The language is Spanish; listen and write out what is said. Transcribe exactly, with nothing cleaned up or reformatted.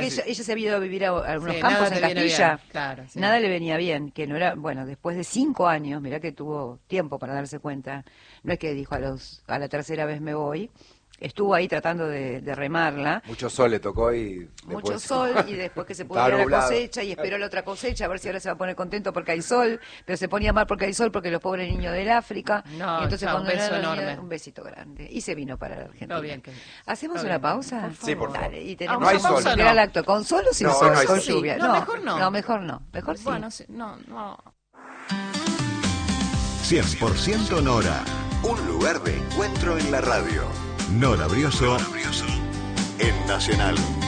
ella, ella se había ido a vivir a, a algunos Sí, campos nada en te viene Castilla. bien, claro, sí. Nada le venía bien, que no era, bueno, después de cinco años, mirá que tuvo tiempo para darse cuenta, no es que dijo a los a la tercera vez me voy, estuvo ahí tratando de, de remarla. Mucho sol le tocó y Mucho después... sol, y después que se Estaba pudriera la nublado. cosecha, y esperó la otra cosecha, a ver si ahora se va a poner contento porque hay sol, pero se ponía mal porque hay sol, porque los pobres niños del África. No, y entonces chao, un cuando beso era niño, enorme. un besito grande. Y se vino para la Argentina. Todo bien, que- ¿Hacemos todo una bien. pausa? Por Sí, por favor. Dale, y Ah, tenemos no hay una sol. pausa, No. que era el acto, ¿con sol o sin No, sol? no hay Con sol. lluvia. No, mejor no. No, mejor no, mejor sí. Bueno, sí, no, no. cien por ciento Nora. Un lugar de encuentro en la radio. Nora Brioso En Nacional.